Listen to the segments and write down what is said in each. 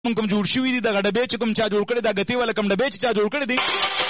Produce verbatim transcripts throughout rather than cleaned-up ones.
مونږ کوم جوړ شوي دي دغه ډبې چې کوم چا جوړ کړي دا ګتې والا کوم ډبې چې چا جوړ کړي دي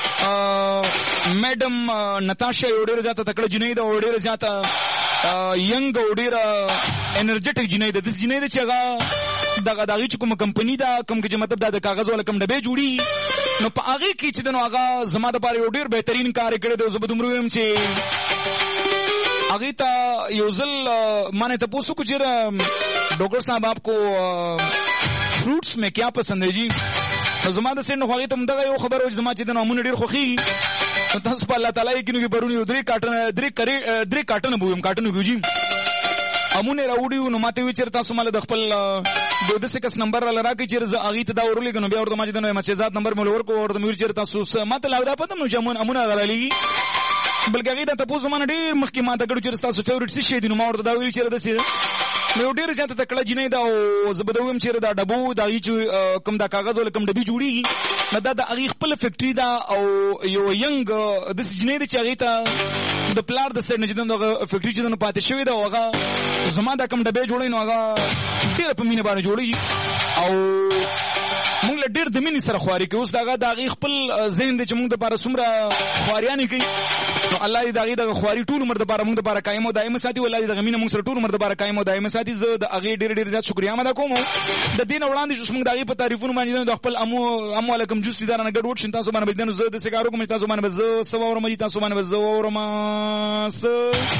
میډم نتاشا یو ډېره زیاته تکړه جنۍ ده او ډېره زیاته ینګ او ډېره انرجټک جنۍ ده. داسې جنۍ ده چې هغه دغه د هغې چې کومه کمپني ده کوم چې مطلب دا د کاغذ والا کوم ډبې جوړي نو په هغې کې چې ده نو هغه زما دپاره یو ډېر بهترین کار یې کړی دی. زه به دومره ویم چې هغې ته یو ځل ما نه تپوس وکړو چې ډاکټر صاحب آپ کو फ्रूट्स में क्या पसंद है जी. نو زما د سیند نو هغې ته همدغه یو خبره وه چې زما چې د نو امونه ډېر خوښېږي نو تاسو په الله تعالی یقین وکړئ پرون یو درې کاټنه درې کرې درې کاټنه به ویم کاټن وکړو جي امونه راوړي وو. نو ما ته ویل چېرې تاسو ماله د خپل د داسې کس نمبر راله راکړئ چېرې زه هغې ته دا ورولېږم. نو بیا ورته ما چې د نو مچېزاد نمبر مې ورکړو ورته مې ویل چېرې تاسو ما ته لا دا پته نو چې امونه هغه رالیږي بلکې هغې ته تپوس زما نه ډېر مخکې ما ته کړو چېرې ستاسو فیورېټ څه شی دي. نو ما ورته دا ویل چېرې داسې نو یو ډېره زیاته تکړه جنۍ ده او زه به دا ووایم چېرې دا ډبو د هغې چې کوم دا کاغذ والا کوم ډبې جوړېږي نو دا د هغې خپله فیکټري ده او یو ینګ داسې جنۍ ده چې هغې ته د پلار د سایډ نه چې دغه فیکټري چې ده نو پاتې شوې ده او هغه زما دا کوم ډبې جوړوي نو هغه ډېره په مینه باندې جوړېږي او مونږ له ډېر د مینې سره خواري کوي. اوس د هغه د هغې خپل ذهن دی چې مونږ دپاره څومره خواریانې کوي نو الله دې د هغې دغه خواري ټول عمر دپاره مونږ دپاره قایم او دایمه ساتي او الله دې دغه مینه مونږ سره ټول عمر دپاره قایم او دایمه ساتي. زه د هغې ډېر ډېر زیات شکریه ادا کوم. د دې نه وړاندې چې مونږ د هغې په تعریفونو باندې د خپل امو امو والا کوم جوس دي دا رانه ګډوډ شي تاسو باندې به نو زه داسې کار وکړم چې تاسو باندې به زه څه واورم جي تاسو باندې به زه واورم څه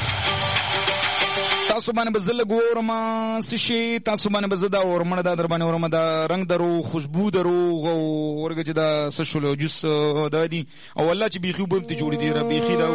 تاسو باندې به زه لږ واورم څه شي تاسو باندې به زه دا واورم مړه دا در باندې واورم دا رنګ د روغ خوشبو د روغ او ورګه چې دا څه شول جوس دا دي او والله چې بیخي اوبه هم ترې جوړې دي بیخي دا